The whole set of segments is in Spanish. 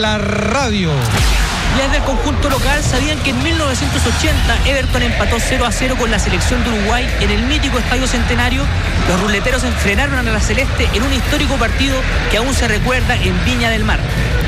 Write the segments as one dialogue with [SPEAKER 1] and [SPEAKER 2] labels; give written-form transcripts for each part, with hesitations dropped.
[SPEAKER 1] la radio.
[SPEAKER 2] Y desde el conjunto local sabían que en 1980 Everton empató 0-0 con la selección de Uruguay en el mítico Estadio Centenario. Los ruleteros enfrenaron a la Celeste en un histórico partido que aún se recuerda en Viña del Mar.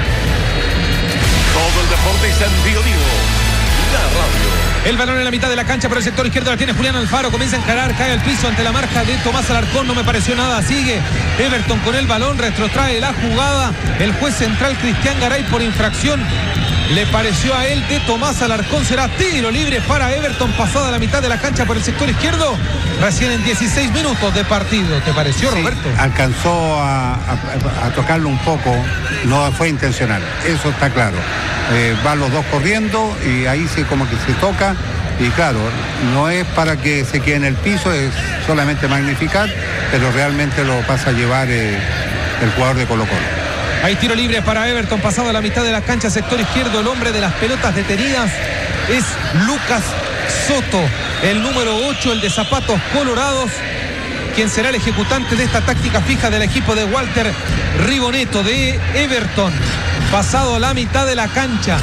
[SPEAKER 3] Todo el deporte está en Bio Vivo, la radio.
[SPEAKER 1] El balón en la mitad de la cancha por el sector izquierdo la tiene Julián Alfaro, comienza a encarar, cae al piso ante la marca de Tomás Alarcón, no me pareció nada, sigue Everton con el balón, retrotrae la jugada, el juez central Cristian Garay por infracción le pareció a él de Tomás Alarcón, será tiro libre para Everton pasada la mitad de la cancha por el sector izquierdo, recién en 16 minutos de partido. ¿Te pareció,
[SPEAKER 4] sí,
[SPEAKER 1] Roberto?
[SPEAKER 4] Alcanzó a tocarlo un poco, no fue intencional, eso está claro. Van los dos corriendo y ahí sí como que se toca y claro, no es para que se quede en el piso, es solamente magnificar, pero realmente lo pasa a llevar el jugador de Colo-Colo.
[SPEAKER 1] Hay tiro libre para Everton, pasado a la mitad de la cancha, sector izquierdo, el hombre de las pelotas detenidas es Lucas Soto, el número 8, el de zapatos colorados, quien será el ejecutante de esta táctica fija del equipo de Walter Riboneto de Everton. Pasado a la mitad de la cancha,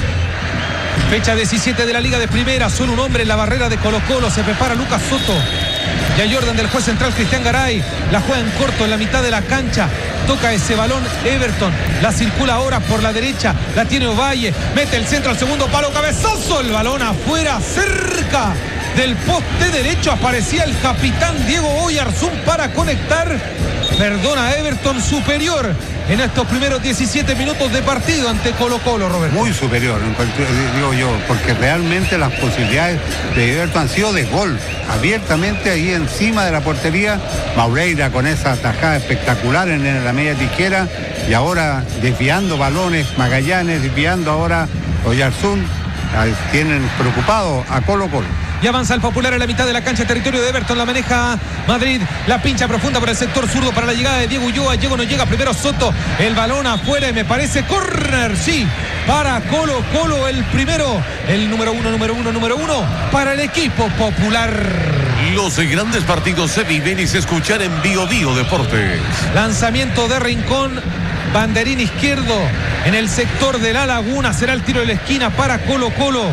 [SPEAKER 1] fecha 17 de la Liga de Primera, solo un hombre en la barrera de Colo-Colo, se prepara Lucas Soto. Ya Jordan del juez central Cristian Garay, la juega en corto en la mitad de la cancha, toca ese balón Everton, la circula ahora por la derecha, la tiene Ovalle, mete el centro al segundo palo, cabezazo, el balón afuera, cerca del poste derecho, aparecía el capitán Diego Oyarzún para conectar, perdona Everton superior en estos primeros 17 minutos de partido ante Colo-Colo, Roberto.
[SPEAKER 4] Muy superior, digo yo, porque realmente las posibilidades de Everton han sido de gol, abiertamente ahí encima de la portería, Maureira con esa tajada espectacular en la media tijera, y ahora desviando balones, Magallanes desviando ahora Oyarzún, tienen preocupado a Colo-Colo.
[SPEAKER 1] Y avanza el Popular en la mitad de la cancha, territorio de Everton, la maneja Madrid, la pincha profunda por el sector zurdo para la llegada de Diego Ulloa, llega o no llega, primero Soto, el balón afuera y me parece córner, sí, para Colo-Colo el primero, el número uno para el equipo Popular.
[SPEAKER 3] Los grandes partidos se viven y se escuchan en Bio Bio Deportes.
[SPEAKER 1] Lanzamiento de Rincón, banderín izquierdo en el sector de la Laguna, será el tiro de la esquina para Colo-Colo.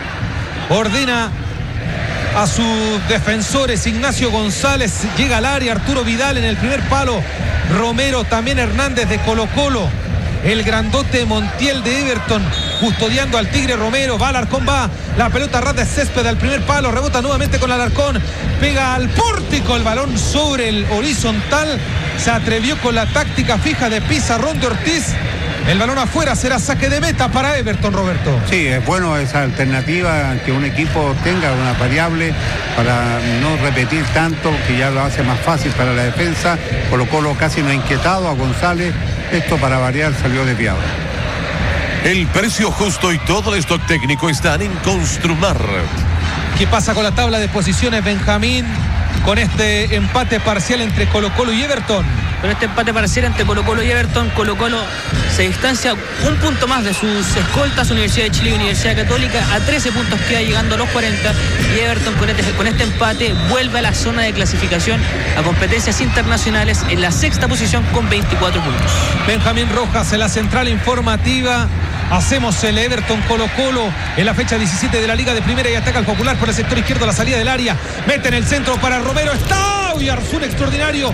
[SPEAKER 1] Ordena a sus defensores, Ignacio González, llega al área, Arturo Vidal en el primer palo, Romero, también Hernández de Colo-Colo, el grandote Montiel de Everton, custodiando al Tigre Romero, va Alarcón, va, la pelota ras de césped al primer palo, rebota nuevamente con Alarcón, pega al pórtico, el balón sobre el horizontal, se atrevió con la táctica fija de Pizarrón de Ortiz. El balón afuera, será saque de meta para Everton, Roberto.
[SPEAKER 4] Sí, es bueno esa alternativa, que un equipo tenga una variable para no repetir tanto, que ya lo hace más fácil para la defensa. Colo-Colo casi no ha inquietado a González, esto para variar salió desviado.
[SPEAKER 3] El precio justo y todo el stock técnico están en Construmar.
[SPEAKER 1] ¿Qué pasa con la tabla de posiciones, Benjamín, con este empate parcial entre Colo-Colo y Everton?
[SPEAKER 2] Con este empate parcial entre Colo-Colo y Everton, Colo-Colo se distancia un punto más de sus escoltas, Universidad de Chile y Universidad Católica, a 13 puntos queda llegando a los 40, y Everton con este empate vuelve a la zona de clasificación a competencias internacionales en la sexta posición con 24 puntos.
[SPEAKER 1] Benjamín Rojas en la central informativa. Hacemos el Everton Colo-Colo en la fecha 17 de la Liga de Primera y ataca al Popular por el sector izquierdo, la salida del área, mete en el centro para Romero, está Oyarzún, extraordinario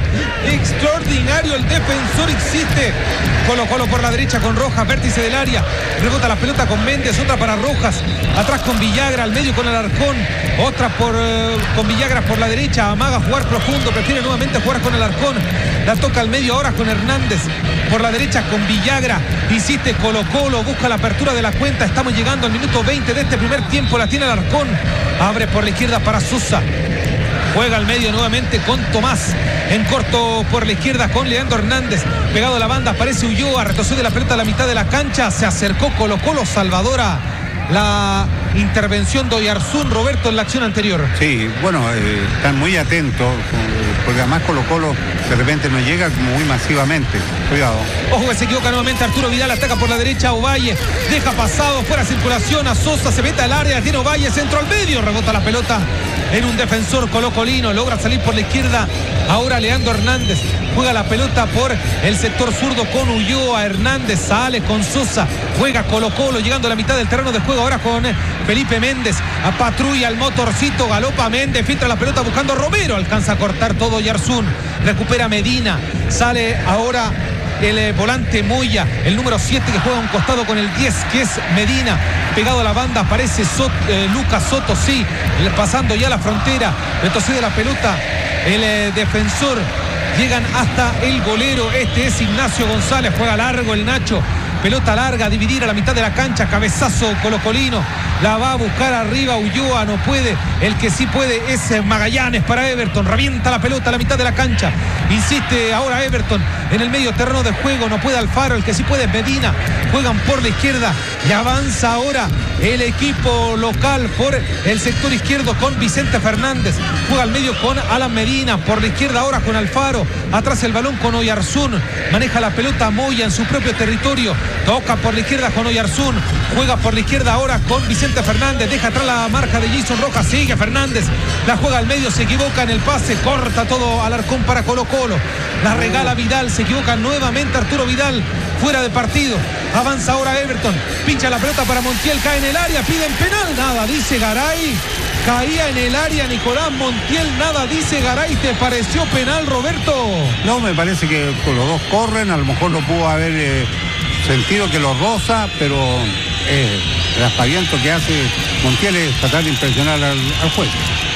[SPEAKER 1] el defensor, existe Colo-Colo por la derecha con Rojas, vértice del área, rebota la pelota con Méndez, otra para Rojas, atrás con Villagra, al medio con Alarcón, otra con Villagra por la derecha, amaga jugar profundo, prefiere nuevamente jugar con Alarcón, la toca al medio ahora con Hernández, por la derecha con Villagra, insiste Colo-Colo, busca la apertura de la cuenta, estamos llegando al minuto 20 de este primer tiempo, la tiene Alarcón, abre por la izquierda para Sosa, juega al medio nuevamente con Tomás, en corto por la izquierda con Leandro Hernández, pegado a la banda, aparece Ulloa, retrocede la pelota a la mitad de la cancha, se acercó Colo-Colo, Salvadora la intervención de Oyarzún, Roberto, en la acción anterior.
[SPEAKER 4] Sí, bueno, están muy atentos, porque además Colo-Colo de repente no llega muy masivamente. Cuidado.
[SPEAKER 1] Ojo que se equivoca nuevamente Arturo Vidal, ataca por la derecha Ovalle, deja pasado, fuera circulación a Sosa, se mete al área, tiene Ovalle, centro al medio, rebota la pelota en un defensor colocolino, logra salir por la izquierda, ahora Leandro Hernández, juega la pelota por el sector zurdo con Ulloa, Hernández, sale con Sosa, juega Colo-Colo, llegando a la mitad del terreno de juego ahora con Felipe Méndez, a patrulla el motorcito, galopa Méndez, filtra la pelota buscando a Romero, alcanza a cortar todo Oyarzún, recupera Medina, sale ahora el volante Moya, el número 7 que juega a un costado con el 10 que es Medina, pegado a la banda aparece Lucas Soto, sí, pasando ya la frontera, retrocede la pelota el defensor, llegan hasta el golero, este es Ignacio González, juega largo el Nacho, pelota larga, dividir a la mitad de la cancha, cabezazo colocolino, la va a buscar arriba Ulloa, no puede, el que sí puede es Magallanes para Everton, revienta la pelota a la mitad de la cancha, insiste ahora Everton en el medio terreno de juego, no puede Alfaro, el que sí puede es Medina, juegan por la izquierda y avanza ahora el equipo local por el sector izquierdo con Vicente Fernández, juega al medio con Alan Medina, por la izquierda ahora con Alfaro, atrás el balón con Oyarzún, maneja la pelota Moya en su propio territorio, toca por la izquierda con Oyarzún, juega por la izquierda ahora con Vicente Fernández, deja atrás la marca de Jason Rojas, sigue Fernández, la juega al medio, se equivoca en el pase, corta todo Alarcón para Colo-Colo, la regala Vidal, se equivoca nuevamente Arturo Vidal, fuera de partido, avanza ahora Everton, pincha la pelota para Montiel, cae en el área, piden penal, nada, dice Garay, caía en el área Nicolás Montiel, nada, dice Garay, ¿te pareció penal, Roberto?
[SPEAKER 4] No, me parece que los dos corren, a lo mejor no pudo haber sentido que lo roza, pero el aspaviento que hace Montiel es tratar de impresionar al juez.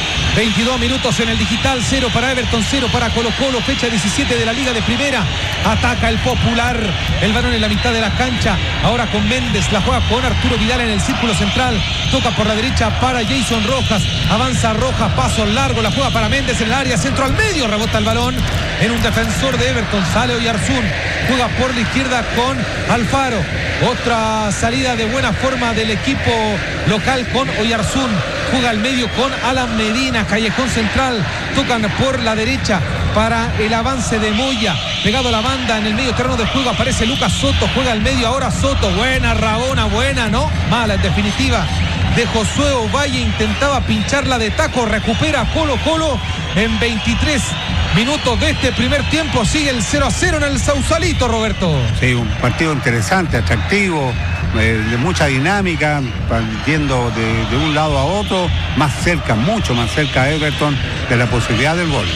[SPEAKER 1] 22 minutos en el digital, 0 para Everton, 0 para Colo-Colo, fecha 17 de la Liga de Primera, ataca el Popular, el balón en la mitad de la cancha, ahora con Méndez, la juega con Arturo Vidal en el círculo central, toca por la derecha para Jason Rojas, avanza Rojas, paso largo, la juega para Méndez en el área, centro al medio, rebota el balón en un defensor de Everton, sale Oyarzún, juega por la izquierda con Alfaro, otra salida de buena forma del equipo local con Oyarzún, juega al medio con Alan Medina, callejón central, tocan por la derecha para el avance de Moya, pegado a la banda en el medio terreno de juego aparece Lucas Soto, juega al medio ahora Soto, buena Rabona, buena, no, mala en definitiva de Josué Ovalle, intentaba pincharla de taco, recupera Colo-Colo en 23 minutos de este primer tiempo, sigue el 0-0 en el Sausalito, Roberto.
[SPEAKER 4] Sí, un partido interesante, atractivo, de mucha dinámica, yendo de un lado a otro, más cerca, mucho más cerca a Everton de la posibilidad del gol.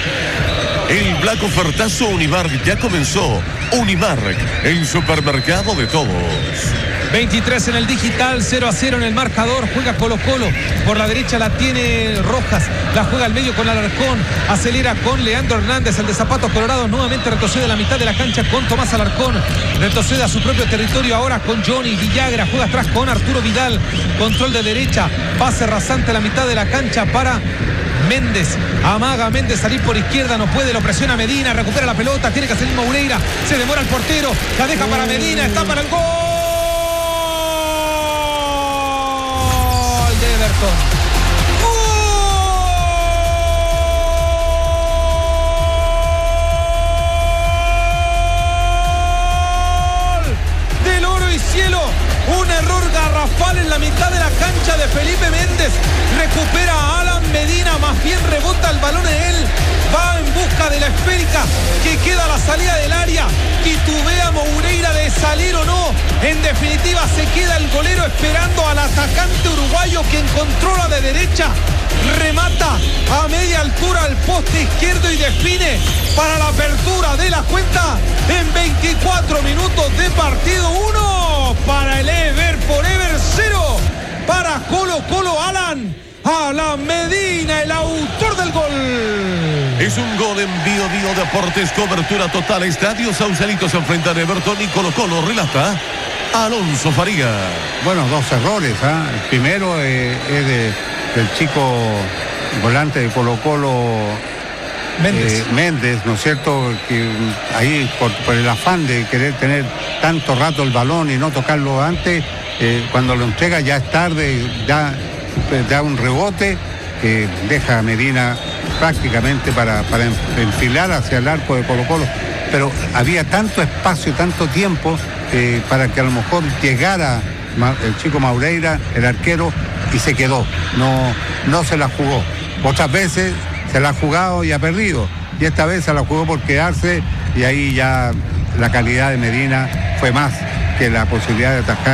[SPEAKER 3] El Black Ofertazo Unimark ya comenzó. Unimark, el supermercado de todos.
[SPEAKER 1] 23 en el digital, 0-0 en el marcador, juega Colo-Colo, por la derecha la tiene Rojas, la juega al medio con Alarcón, acelera con Leandro Hernández, el de Zapatos Colorados, nuevamente retrocede a la mitad de la cancha con Tomás Alarcón, retrocede a su propio territorio ahora con Johnny Villagra, juega atrás con Arturo Vidal, control de derecha, pase rasante a la mitad de la cancha para Méndez, amaga Méndez salir por izquierda, no puede, lo presiona Medina, recupera la pelota, tiene que salir Moureira, se demora el portero, la deja para Medina, está para el gol de Everton. ¡Gol del oro y cielo! Un error garrafal en la mitad de la cancha de Felipe Méndez, recupera a Alan Medina, más bien rebota el balón en él, va en busca de la esférica que queda a la salida del área, titubea Moureira de salir o no, en definitiva se queda el golero esperando al atacante uruguayo que encontró la de derecha, remata a media altura al poste izquierdo y define para la apertura de la cuenta en 24 minutos de partido. 1 para el Ever Forever, 0 para Colo-Colo. Alan Medina, el autor del gol.
[SPEAKER 3] Es un gol en Bio Deportes, cobertura total. Estadio Sausalito se enfrenta a Everton y Colo-Colo, relata Alonso Faría.
[SPEAKER 4] Bueno, dos errores, ¿eh? El primero es del chico volante de Colo-Colo, Méndez, ¿no es cierto? Que ahí por el afán de querer tener tanto rato el balón y no tocarlo antes, cuando lo entrega ya es tarde, da un rebote que deja a Medina prácticamente para enfilar hacia el arco de Colo-Colo, pero había tanto espacio, tanto tiempo para que a lo mejor llegara el chico Moureira, el arquero, y se quedó, no se la jugó. Otras veces se la ha jugado y ha perdido, y esta vez se la jugó por quedarse y ahí ya la calidad de Medina fue más que la posibilidad de atajar.